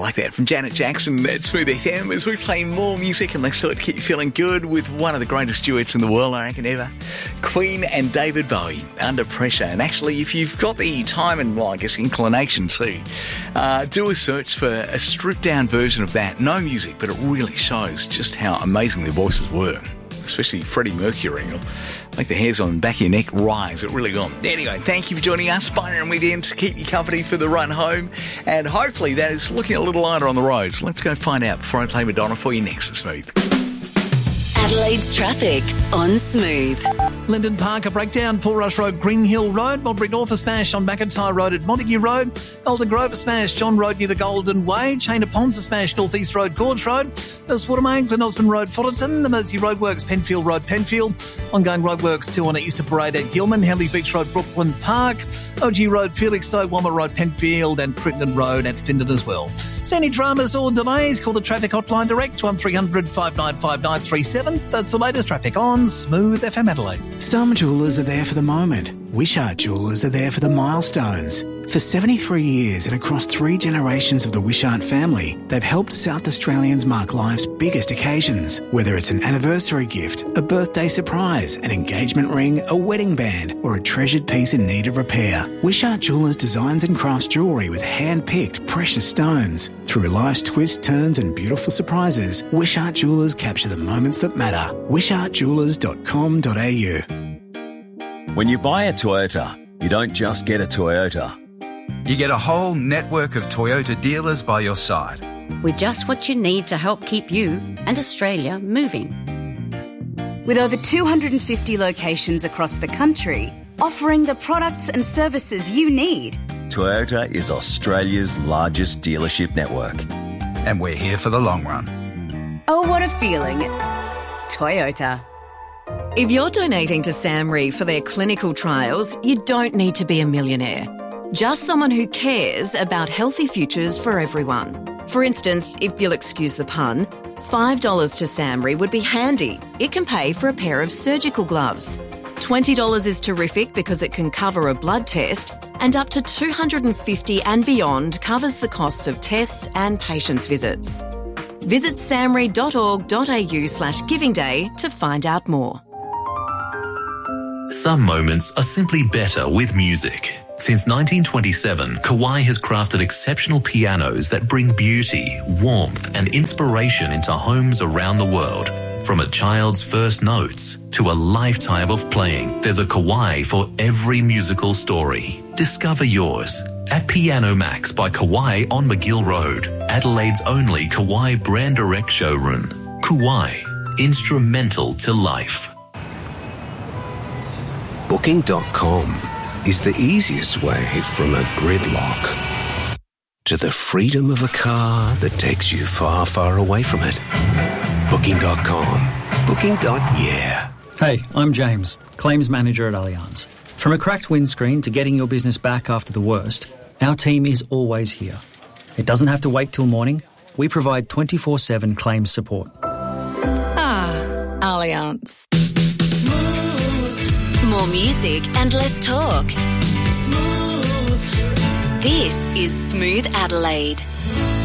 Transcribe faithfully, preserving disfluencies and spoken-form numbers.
like that from Janet Jackson at Smooth F M as we play more music and let's start to keep you feeling good with one of the greatest duets in the world, I reckon, ever. Queen and David Bowie, Under Pressure. And actually, if you've got the time and, well, I guess inclination too, uh, do a search for a stripped-down version of that. No music, but it really shows just how amazing their voices were. Especially Freddie Mercury. It'll make the hairs on the back of your neck rise. It really will. Anyway, thank you for joining us. Byron Weekend to keep you company for the run home. And hopefully that is looking a little lighter on the roads. Let's go find out before I play Madonna for you next at Smooth. Adelaide's traffic on Smooth. Linden Park, a breakdown, Full Rush Road, Green Hill Road, Mulberry North, a smash on McIntyre Road at Montague Road, Golden Grove, a smash, John Road near the Golden Way, Chain of Ponds, a smash, North East Road, Gorge Road, Earls Watermain, Glen Osmond Road, Fullerton, the Mersey Roadworks, Penfield Road, Penfield, ongoing roadworks two on Easter Parade at Gilman, Henley Beach Road, Brooklyn Park, O G Road, Felixstowe, Walmer Road, Penfield, and Crittenden Road at Findon as well. So any dramas or delays, call the traffic hotline direct, one three hundred five nine five nine three seven. That's the latest traffic on Smooth F M Adelaide. Some jewellers are there for the moment. Wishart Jewellers are there for the milestones. For seventy-three years and across three generations of the Wishart family, they've helped South Australians mark life's biggest occasions. Whether it's an anniversary gift, a birthday surprise, an engagement ring, a wedding band, or a treasured piece in need of repair, Wishart Jewellers designs and crafts jewellery with hand-picked precious stones. Through life's twists, turns and beautiful surprises, Wishart Jewellers capture the moments that matter. wishart jewellers dot com dot a u. When you buy a Toyota, you don't just get a Toyota. You get a whole network of Toyota dealers by your side. With just what you need to help keep you and Australia moving. With over two hundred fifty locations across the country, offering the products and services you need. Toyota is Australia's largest dealership network. And we're here for the long run. Oh, what a feeling. Toyota. If you're donating to SAMRE for their clinical trials, you don't need to be a millionaire. Just someone who cares about healthy futures for everyone. For instance, if you'll excuse the pun, five dollars to SAMRE would be handy. It can pay for a pair of surgical gloves. twenty dollars is terrific because it can cover a blood test, and up to two hundred fifty dollars and beyond covers the costs of tests and patients' visits. Visit samre dot org dot a u slash giving day to find out more. Some moments are simply better with music. Since nineteen twenty-seven, Kawai has crafted exceptional pianos that bring beauty, warmth and inspiration into homes around the world. From a child's first notes to a lifetime of playing, there's a Kawai for every musical story. Discover yours at Piano Max by Kawai on McGill Road, Adelaide's only Kawai brand direct showroom. Kawai, instrumental to life. Booking dot com is the easiest way from a gridlock to the freedom of a car that takes you far, far away from it. Booking dot com. Booking. Yeah. Hey, I'm James, Claims Manager at Allianz. From a cracked windscreen to getting your business back after the worst, our team is always here. It doesn't have to wait till morning. We provide twenty-four seven claims support. Ah, Allianz. More music and less talk. Smooth. This is Smooth Adelaide.